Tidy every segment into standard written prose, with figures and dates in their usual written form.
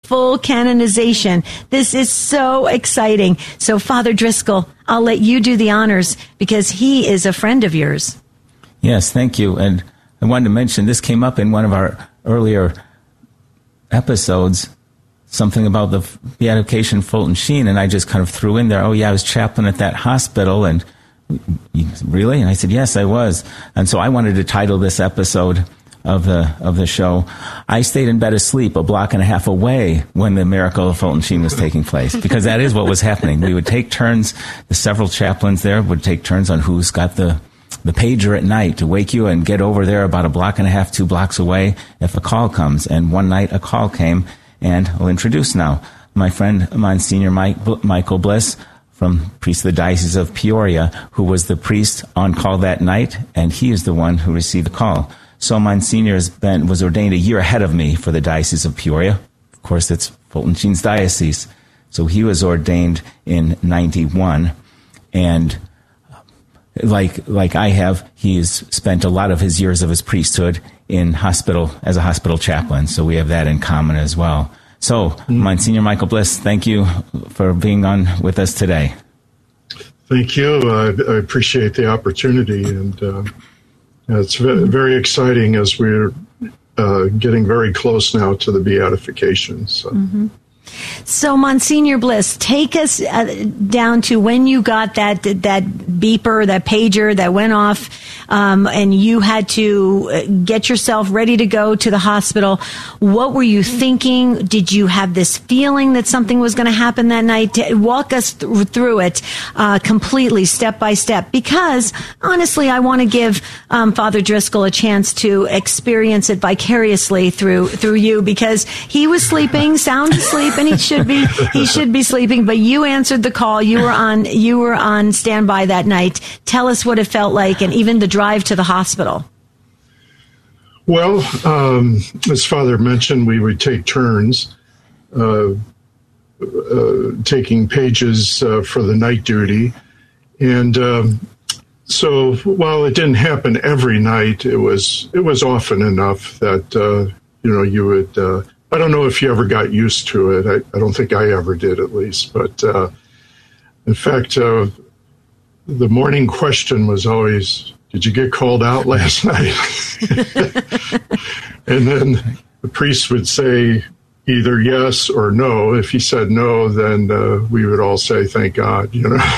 full canonization. This is so exciting. So, Father Driscoll, I'll let you do the honors because he is a friend of yours. Yes, thank you. And I wanted to mention this came up in one of our earlier episodes, something about the beatification of Fulton Sheen, and I just kind of threw in there, oh yeah, I was chaplain at that hospital, and really? And I said, yes, I was. And so I wanted to title this episode of the show, I stayed in bed asleep a block and a half away when the miracle of Fulton Sheen was taking place, because that is what was happening. We would take turns, the several chaplains there would take turns on who's got the pager at night to wake you and get over there about a block and a half, 2 blocks away if a call comes. And one night a call came, and I'll introduce now my friend Monsignor Michael Bliss, from priest of the Diocese of Peoria, who was the priest on call that night, and he is the one who received the call. So Monsignor was ordained a year ahead of me for the Diocese of Peoria. Of course, it's Fulton Sheen's diocese. So he was ordained in 91, and like I have, he's spent a lot of his years of his priesthood in hospital as a hospital chaplain. So we have that in common as well. So, Monsignor Michael Bliss, thank you for being on with us today. Thank you. I appreciate the opportunity, and it's very exciting as we're getting very close now to the beatification. So. Mm-hmm. So, Monsignor Bliss, take us down to when you got that beeper, that pager that went off, and you had to get yourself ready to go to the hospital. What were you thinking? Did you have this feeling that something was going to happen that night? Walk us through it completely, step by step. Because, honestly, I want to give Father Driscoll a chance to experience it vicariously through you, because he was sleeping, sound asleep, and he should be sleeping, but you answered the call. You were on standby that night. Tell us what it felt like, and even the drive to the hospital. Well, as Father mentioned, we would take turns taking pages for the night duty, and so while it didn't happen every night, it was often enough that you would. I don't know if you ever got used to it. I don't think I ever did, at least. But in fact, the morning question was always, did you get called out last night? And then the priest would say either yes or no. If he said no, then we would all say, thank God,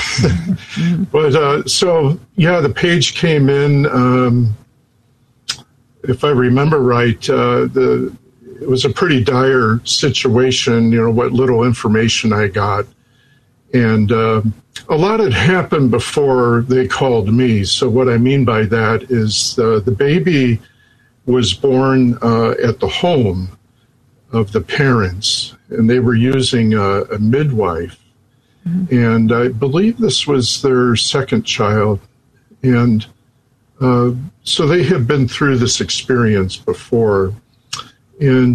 But so, yeah, the page came in. If I remember right, it was a pretty dire situation, what little information I got. And a lot had happened before they called me. So what I mean by that is the baby was born at the home of the parents, and they were using a midwife. Mm-hmm. And I believe this was their second child. And so they had been through this experience before. And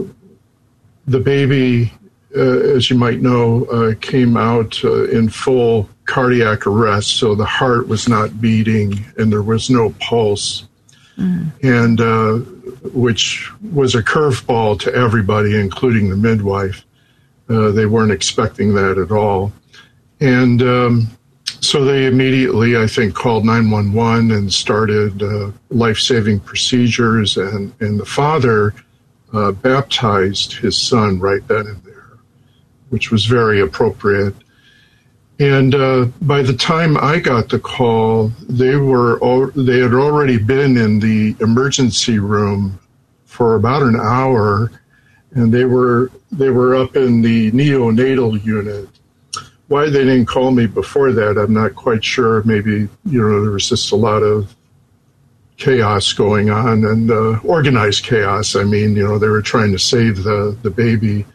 the baby, as you might know, came out in full cardiac arrest, so the heart was not beating and there was no pulse, and which was a curveball to everybody, including the midwife. They weren't expecting that at all. And so they immediately, I think, called 911 and started life-saving procedures, and the father baptized his son right then and there, which was very appropriate. And by the time I got the call, they had already been in the emergency room for about an hour, and they were up in the neonatal unit. Why they didn't call me before that, I'm not quite sure. Maybe there was just a lot of chaos going on, and organized chaos. I mean, they were trying to save the baby.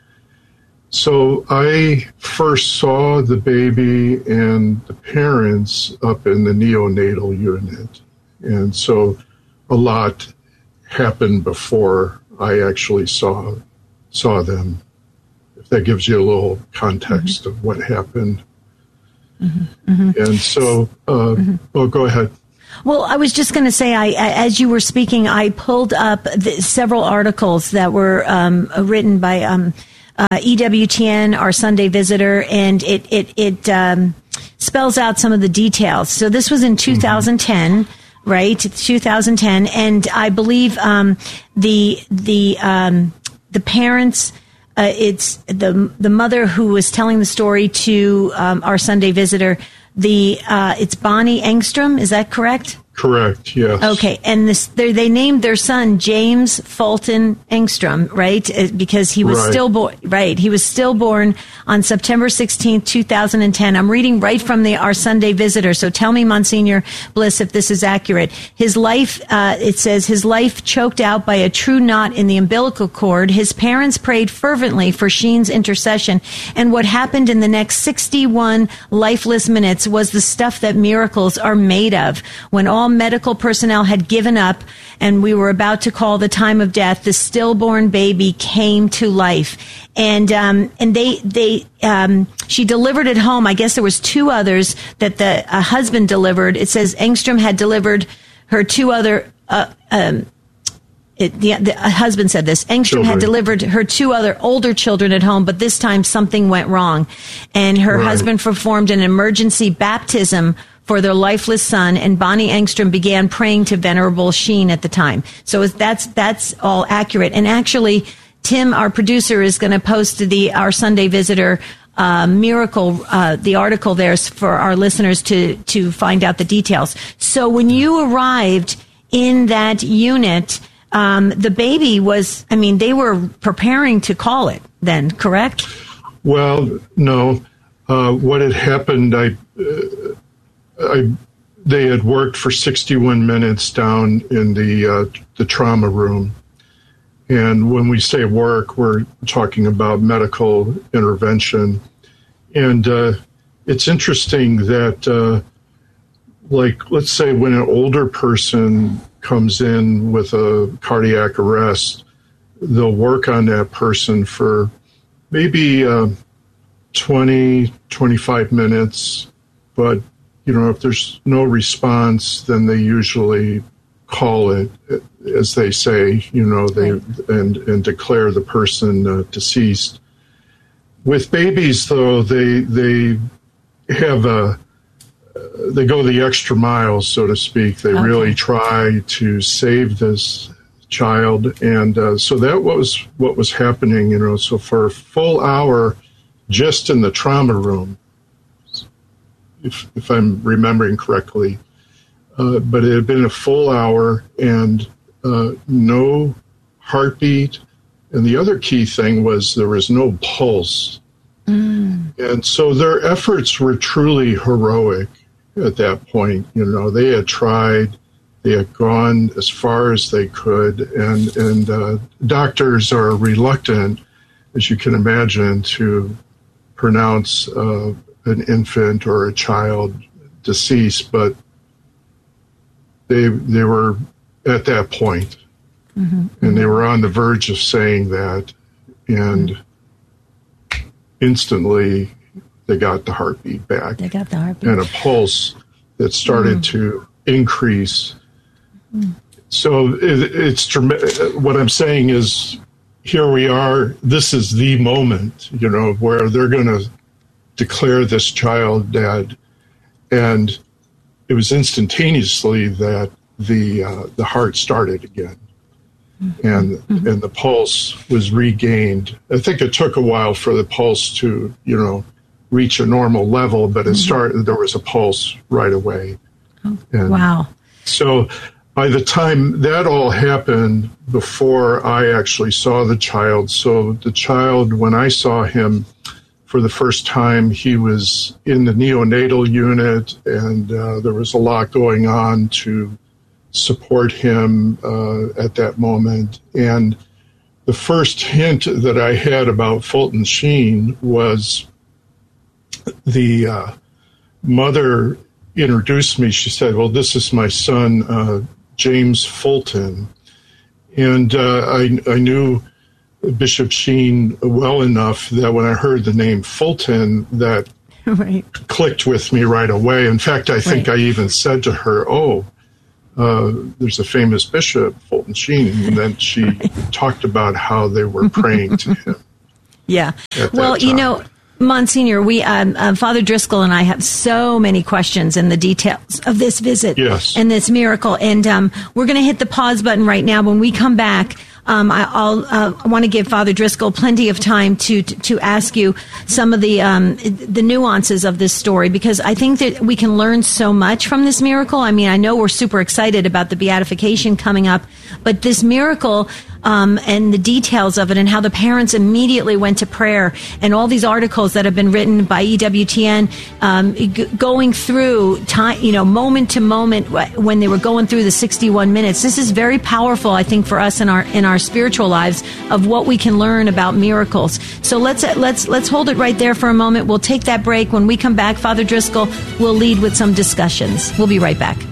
So I first saw the baby and the parents up in the neonatal unit. And so a lot happened before I actually saw them, if that gives you a little context of what happened. Mm-hmm. Mm-hmm. And so, well, go ahead. Well, I was just going to say, as you were speaking, I pulled up several articles that were written by EWTN, our Sunday Visitor, and it spells out some of the details. So this was in 2010, right? 2010, and I believe the parents. It's the mother who was telling the story to our Sunday Visitor. It's Bonnie Engstrom. Is that correct? Correct, yes. Okay, and they named their son James Fulton Engstrom, right? Because he was stillborn. Right, he was stillborn on September 16th, 2010. I'm reading right from our Sunday Visitor. So tell me, Monsignor Bliss, if this is accurate. His life, it says, his life choked out by a true knot in the umbilical cord. His parents prayed fervently for Sheen's intercession, and what happened in the next 61 lifeless minutes was the stuff that miracles are made of. When all medical personnel had given up and we were about to call the time of death, the stillborn baby came to life. And she delivered at home. I guess there was two others that the husband delivered. It says Engstrom had delivered her two other, the husband said this. Engstrom had delivered her two other older children at home, but this time something went wrong. And her husband performed an emergency baptism for their lifeless son, and Bonnie Engstrom began praying to Venerable Sheen at the time. So that's all accurate. And actually, Tim, our producer, is going to post our Sunday Visitor miracle, the article there for our listeners to find out the details. So when you arrived in that unit, the baby was, they were preparing to call it then, correct? Well, no. What had happened, they had worked for 61 minutes down in the trauma room. And when we say work, we're talking about medical intervention. And it's interesting that, let's say when an older person comes in with a cardiac arrest, they'll work on that person for maybe 20, 25 minutes. But if there's no response, then they usually call it, as they say, and declare the person deceased. With babies, though, they go the extra mile, so to speak. They really try to save this child, and so that was what was happening. So for a full hour, just in the trauma room, if I'm remembering correctly. But it had been a full hour and no heartbeat. And the other key thing was there was no pulse. And so their efforts were truly heroic at that point. They had tried, they had gone as far as they could. And doctors are reluctant, as you can imagine, to pronounce an infant or a child deceased, but they were at that point, and they were on the verge of saying that, and instantly they got the heartbeat back. They got the heartbeat. And a pulse that started to increase. So it's what I'm saying is, here we are, this is the moment, where they're going to declare this child dead, and it was instantaneously that the heart started again, and the pulse was regained. I think it took a while for the pulse to reach a normal level, but it started. There was a pulse right away. And wow! So by the time that all happened, before I actually saw the child, so the child, when I saw him for the first time, he was in the neonatal unit, and there was a lot going on to support him at that moment. And the first hint that I had about Fulton Sheen was the mother introduced me. She said, "Well, this is my son, James Fulton." And I knew Bishop Sheen well enough that when I heard the name Fulton, that clicked with me right away. In fact, I think I even said to her, there's a famous bishop, Fulton Sheen, and then she talked about how they were praying to him. Yeah. Well, you know, Monsignor, we Father Driscoll and I have so many questions in the details of this visit and this miracle, and we're going to hit the pause button right now. When we come back, I want to give Father Driscoll plenty of time to ask you some of the nuances of this story, because I think that we can learn so much from this miracle. I mean, I know we're super excited about the beatification coming up, but this miracle and the details of it, and how the parents immediately went to prayer, and all these articles that have been written by EWTN, going through time, you know, moment to moment when they were going through the 61 minutes. This is very powerful, I think, for us in our spiritual lives, of what we can learn about miracles. So let's hold it right there for a moment. We'll take that break. When we come back, Father Driscoll will lead with some discussions. We'll be right back.